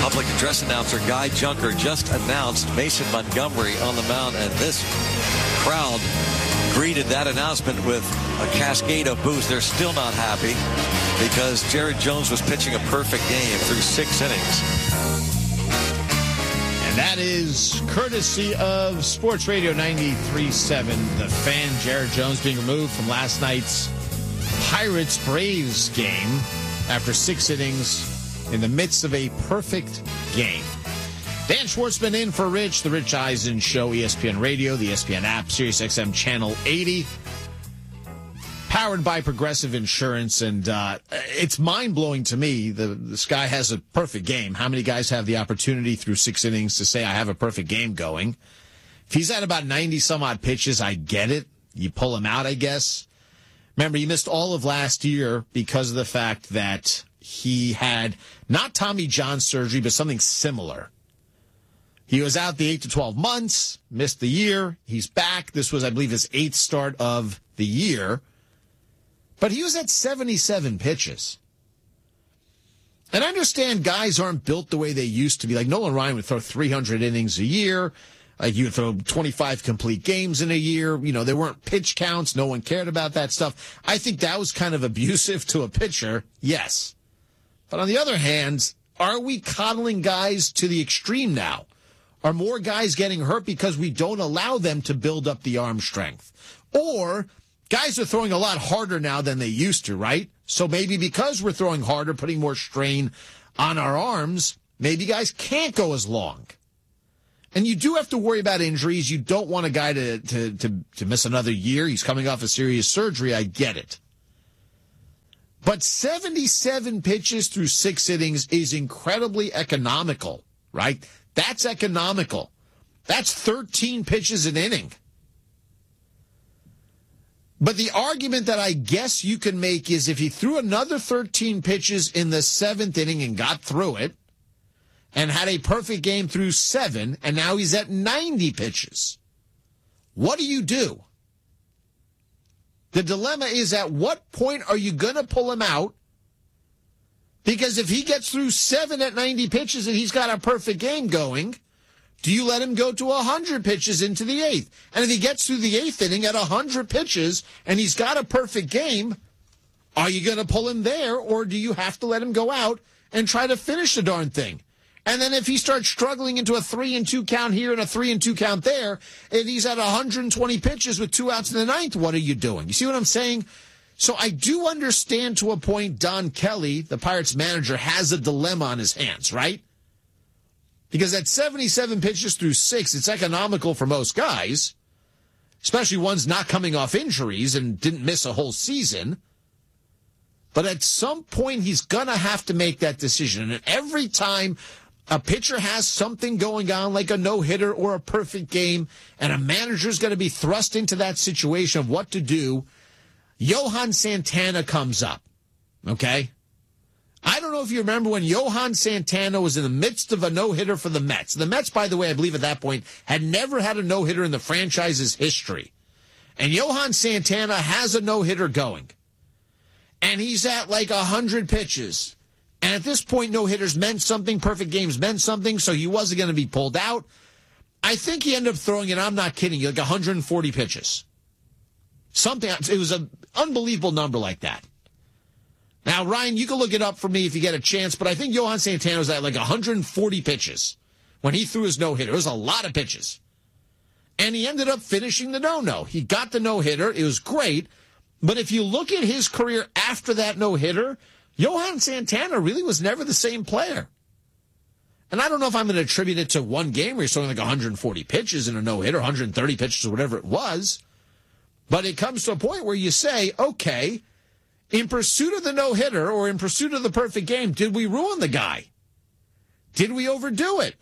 Public address announcer Guy Junker just announced Mason Montgomery on the mound, and this crowd greeted that announcement with a cascade of boos. They're still not happy because Jared Jones was pitching a perfect game through 6 innings. And that is courtesy of Sports Radio 93.7, The Fan. Jared Jones being removed from last night's Pirates-Braves game after 6 innings in the midst of a perfect game. Dan Schwartzman in for Rich, The Rich Eisen Show, ESPN Radio, the ESPN app, SiriusXM Channel 80. Powered by Progressive Insurance, and it's mind-blowing to me. This guy has a perfect game. How many guys have the opportunity through 6 innings to say, I have a perfect game going? If he's at about 90-some-odd pitches, I get it. You pull him out, I guess. Remember, he missed all of last year because of the fact that he had not Tommy John surgery, but something similar. He was out the 8 to 12 months, missed the year. He's back. This was, I believe, his 8th start of the year. But he was at 77 pitches. And I understand guys aren't built the way they used to be. Like Nolan Ryan would throw 300 innings a year. Like you would throw 25 complete games in a year. You know, there weren't pitch counts. No one cared about that stuff. I think that was kind of abusive to a pitcher. Yes. But on the other hand, are we coddling guys to the extreme now? Are more guys getting hurt because we don't allow them to build up the arm strength? Or guys are throwing a lot harder now than they used to, right? So maybe because we're throwing harder, putting more strain on our arms, maybe guys can't go as long. And you do have to worry about injuries. You don't want a guy to miss another year. He's coming off a serious surgery. I get it. But 77 pitches through 6 innings is incredibly economical, right? That's economical. That's 13 pitches an inning. But the argument that I guess you can make is if he threw another 13 pitches in the 7th inning and got through it and had a perfect game through 7, and now he's at 90 pitches, what do you do? The dilemma is, at what point are you going to pull him out? Because if he gets through 7 at 90 pitches and he's got a perfect game going, do you let him go to 100 pitches into the 8th? And if he gets through the 8th inning at 100 pitches and he's got a perfect game, are you going to pull him there, or do you have to let him go out and try to finish the darn thing? And then if he starts struggling into a 3-2 count here and a 3-2 count there, if he's at 120 pitches with 2 outs in the 9th, what are you doing? You see what I'm saying? So I do understand to a point Don Kelly, the Pirates manager, has a dilemma on his hands, right? Because at 77 pitches through 6, it's economical for most guys, especially ones not coming off injuries and didn't miss a whole season. But at some point, he's going to have to make that decision. And every time a pitcher has something going on, like a no-hitter or a perfect game, and a manager's going to be thrust into that situation of what to do, Johan Santana comes up, okay? I don't know if you remember when Johan Santana was in the midst of a no-hitter for the Mets. The Mets, by the way, I believe at that point, had never had a no-hitter in the franchise's history. And Johan Santana has a no-hitter going. And he's at like 100 pitches. And at this point, no-hitters meant something, perfect games meant something, so he wasn't going to be pulled out. I think he ended up throwing, and I'm not kidding you, like 140 pitches. Something, it was an unbelievable number like that. Now, Ryan, you can look it up for me if you get a chance, but I think Johan Santana was at like 140 pitches when he threw his no-hitter. It was a lot of pitches. And he ended up finishing the no-no. He got the no-hitter. It was great. But if you look at his career after that no-hitter, Johan Santana really was never the same player. And I don't know if I'm going to attribute it to one game where he's throwing like 140 pitches in a no-hitter, 130 pitches or whatever it was. But it comes to a point where you say, okay, in pursuit of the no-hitter or in pursuit of the perfect game, did we ruin the guy? Did we overdo it?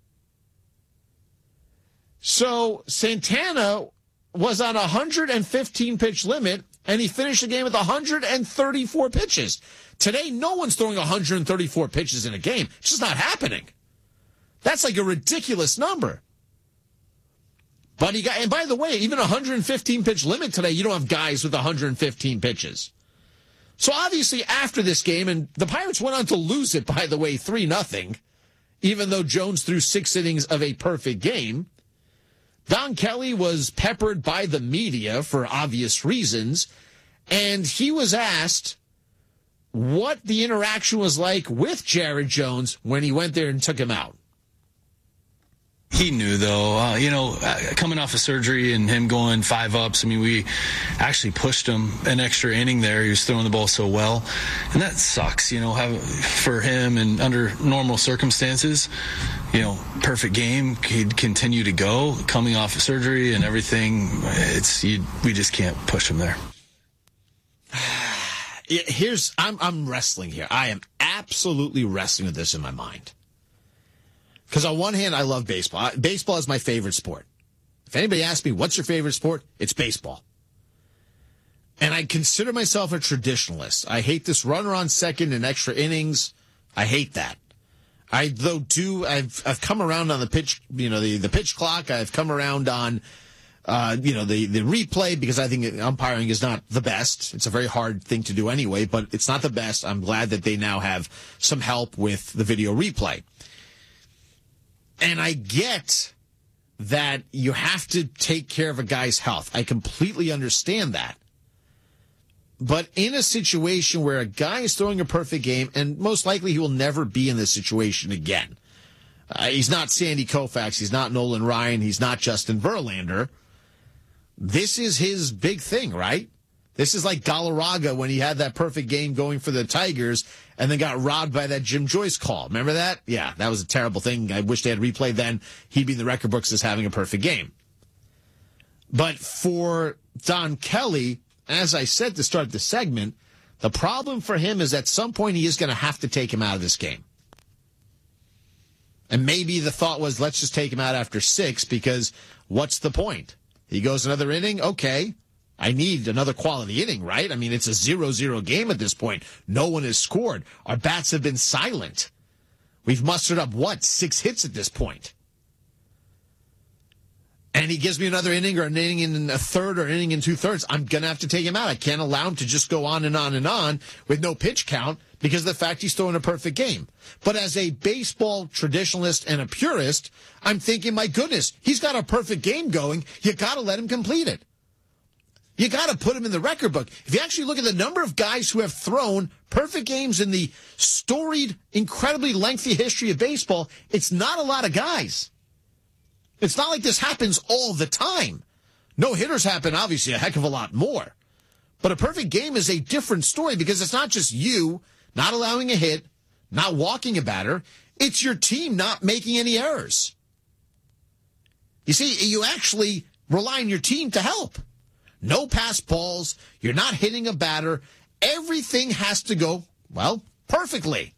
So Santana was on a 115-pitch limit, and he finished the game with 134 pitches. Today, no one's throwing 134 pitches in a game. It's just not happening. That's like a ridiculous number. But he got, and by the way, even a 115-pitch limit today, you don't have guys with 115 pitches. So obviously after this game, and the Pirates went on to lose it, by the way, 3-0. even though Jones threw 6 innings of a perfect game. Don Kelly was peppered by the media for obvious reasons, and he was asked what the interaction was like with Jared Jones when he went there and took him out. He knew, though, coming off of surgery and him going 5 ups, we actually pushed him an extra inning there. He was throwing the ball so well. And that sucks, for him and under normal circumstances, perfect game. He'd continue to go coming off of surgery and everything. We just can't push him there. I'm wrestling here. I am absolutely wrestling with this in my mind. Because on one hand, I love baseball. Baseball is my favorite sport. If anybody asks me, what's your favorite sport? It's baseball. And I consider myself a traditionalist. I hate this runner on second and extra innings. I hate that. I've come around on the pitch, the pitch clock. I've come around on, the replay, because I think umpiring is not the best. It's a very hard thing to do anyway, but it's not the best. I'm glad that they now have some help with the video replay. And I get that you have to take care of a guy's health. I completely understand that. But in a situation where a guy is throwing a perfect game, and most likely he will never be in this situation again. He's not Sandy Koufax. He's not Nolan Ryan. He's not Justin Verlander. This is his big thing, right? This is like Galarraga when he had that perfect game going for the Tigers and then got robbed by that Jim Joyce call. Remember that? Yeah, that was a terrible thing. I wish they had replayed then. He'd be in the record books as having a perfect game. But for Don Kelly, as I said to start the segment, the problem for him is at some point he is going to have to take him out of this game. And maybe the thought was, let's just take him out after 6, because what's the point? He goes another inning? Okay. I need another quality inning, right? It's a 0-0 game at this point. No one has scored. Our bats have been silent. We've mustered up, 6 hits at this point. And he gives me another inning, or an inning in a third, or an inning in 2/3. I'm going to have to take him out. I can't allow him to just go on and on and on with no pitch count because of the fact he's throwing a perfect game. But as a baseball traditionalist and a purist, I'm thinking, my goodness, he's got a perfect game going. You got to let him complete it. You got to put him in the record book. If you actually look at the number of guys who have thrown perfect games in the storied, incredibly lengthy history of baseball, it's not a lot of guys. It's not like this happens all the time. No hitters happen, obviously, a heck of a lot more. But a perfect game is a different story, because it's not just you not allowing a hit, not walking a batter. It's your team not making any errors. You see, you actually rely on your team to help. No pass balls. You're not hitting a batter. Everything has to go, perfectly.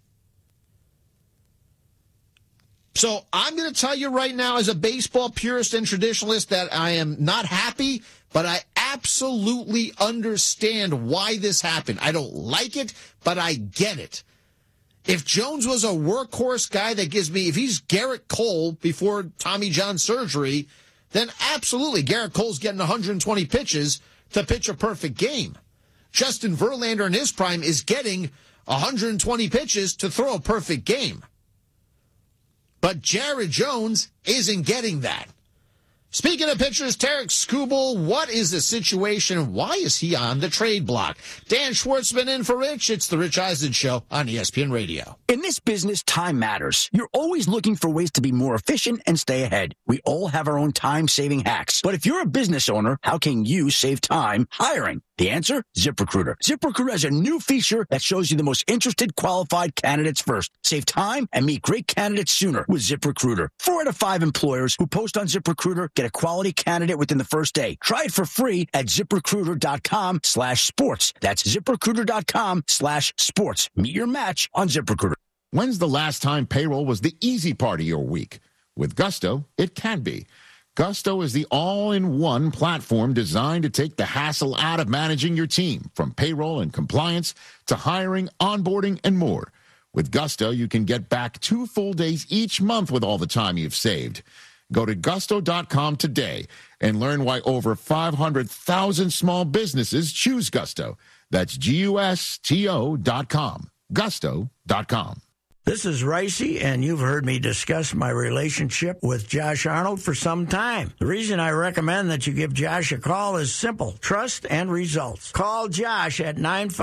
So I'm going to tell you right now, as a baseball purist and traditionalist, that I am not happy, but I absolutely understand why this happened. I don't like it, but I get it. If Jones was a workhorse guy that gives me, if he's Garrett Cole before Tommy John surgery, then absolutely, Garrett Cole's getting 120 pitches to pitch a perfect game. Justin Verlander in his prime is getting 120 pitches to throw a perfect game. But Jared Jones isn't getting that. Speaking of pitchers, Tarek Skubal, what is the situation? Why is he on the trade block? Dan Schwartzman in for Rich. It's the Rich Eisen Show on ESPN Radio. In this business, time matters. You're always looking for ways to be more efficient and stay ahead. We all have our own time-saving hacks. But if you're a business owner, how can you save time hiring? The answer? ZipRecruiter. ZipRecruiter has a new feature that shows you the most interested qualified candidates first. Save time and meet great candidates sooner with ZipRecruiter. 4 out of 5 employers who post on ZipRecruiter get a quality candidate within the first day. Try it for free at ZipRecruiter.com/sports. That's ZipRecruiter.com/sports. Meet your match on ZipRecruiter. When's the last time payroll was the easy part of your week? With Gusto, it can be. Gusto is the all-in-one platform designed to take the hassle out of managing your team, from payroll and compliance to hiring, onboarding, and more. With Gusto, you can get back 2 full days each month with all the time you've saved. Go to gusto.com today and learn why over 500,000 small businesses choose Gusto. That's GUSTO.com. Gusto.com. This is Ricey, and you've heard me discuss my relationship with Josh Arnold for some time. The reason I recommend that you give Josh a call is simple: trust and results. Call Josh at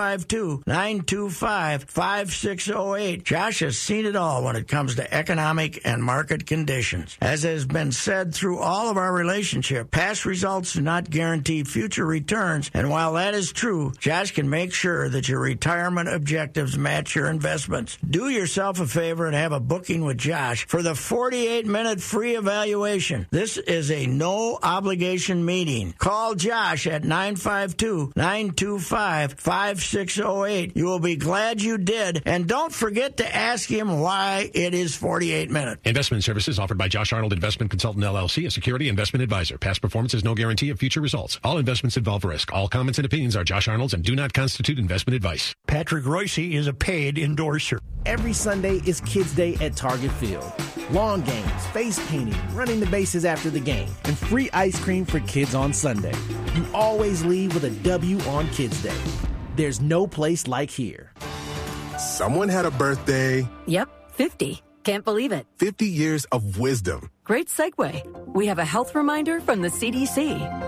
952-925-5608. Josh has seen it all when it comes to economic and market conditions. As has been said through all of our relationship, past results do not guarantee future returns, and while that is true, Josh can make sure that your retirement objectives match your investments. Do yourself a favor and have a booking with Josh for the 48-minute free evaluation. This is a no-obligation meeting. Call Josh at 952-925-5608. You will be glad you did, and don't forget to ask him why it is 48 minutes. Investment services offered by Josh Arnold Investment Consultant LLC, a security investment advisor. Past performance is no guarantee of future results. All investments involve risk. All comments and opinions are Josh Arnold's and do not constitute investment advice. Patrick Royce is a paid endorser. Every Sunday is Kids Day at Target Field. Lawn games, face painting, running the bases after the game, and free ice cream for kids on Sunday. You always leave with a W on Kids Day. There's no place like here. Someone had a birthday. Yep, 50. Can't believe it. 50 years of wisdom. Great segue. We have a health reminder from the CDC.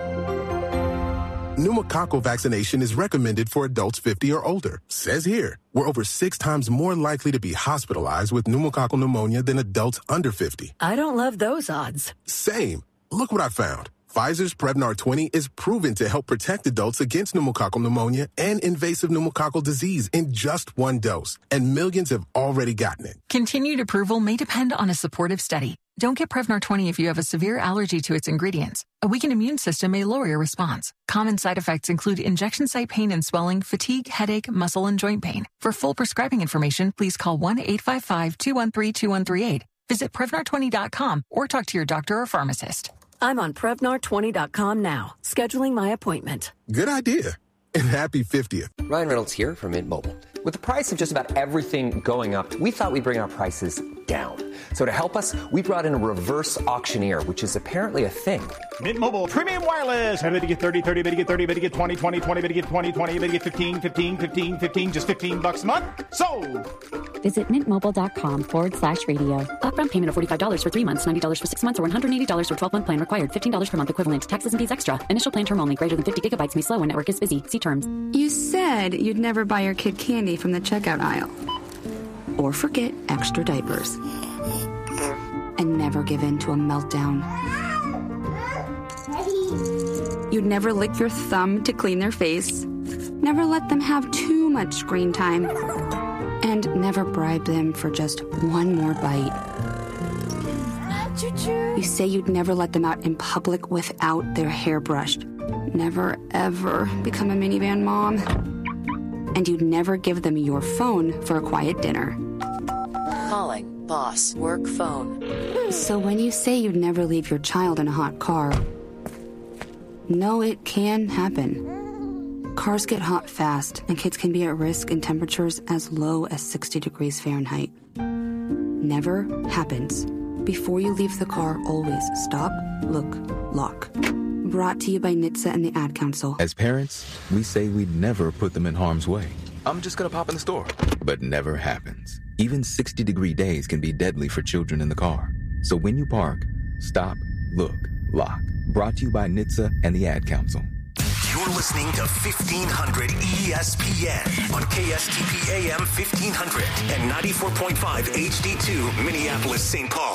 Pneumococcal vaccination is recommended for adults 50 or older. Says here, we're over 6 times more likely to be hospitalized with pneumococcal pneumonia than adults under 50. I don't love those odds. Same. Look what I found. Pfizer's Prevnar 20 is proven to help protect adults against pneumococcal pneumonia and invasive pneumococcal disease in just 1 dose, and millions have already gotten it. Continued approval may depend on a supportive study. Don't get Prevnar 20 if you have a severe allergy to its ingredients. A weakened immune system may lower your response. Common side effects include injection site pain and swelling, fatigue, headache, muscle, and joint pain. For full prescribing information, please call 1-855-213-2138. Visit Prevnar20.com or talk to your doctor or pharmacist. I'm on Prevnar20.com now, scheduling my appointment. Good idea. And happy 50th. Ryan Reynolds here from Mint Mobile. With the price of just about everything going up, we thought we'd bring our prices down. So to help us, we brought in a reverse auctioneer, which is apparently a thing. Mint Mobile Premium Wireless. How to get 30, 30, bit to get 30, bit to get 20, 20, 20, bit to get 20, 20, bit to get 15, 15, 15, 15, just $15 a month? Sold! Visit mintmobile.com/radio. Upfront payment of $45 for 3 months, $90 for 6 months, or $180 for 12-month plan required. $15 per month equivalent. Taxes and fees extra. Initial plan term only. Greater than 50 gigabytes may slow when network is busy. See terms. You said you'd never buy your kid candy from the checkout aisle. Or forget extra diapers. And never give in to a meltdown. You'd never lick your thumb to clean their face. Never let them have too much screen time. And never bribe them for just one more bite. You say you'd never let them out in public without their hair brushed. Never, ever become a minivan mom. And you'd never give them your phone for a quiet dinner. Calling. Boss. Work phone. So when you say you'd never leave your child in a hot car, no, it can happen. Cars get hot fast, and kids can be at risk in temperatures as low as 60 degrees Fahrenheit. Never happens. Before you leave the car, always stop, look, lock. Brought to you by NHTSA and the Ad Council. As parents, we say we'd never put them in harm's way. I'm just gonna pop in the store. But never happens. Even 60-degree days can be deadly for children in the car. So when you park, stop, look, lock. Brought to you by NHTSA and the Ad Council. You're listening to 1500 ESPN on KSTP AM 1500 and 94.5 HD2 Minneapolis, St. Paul.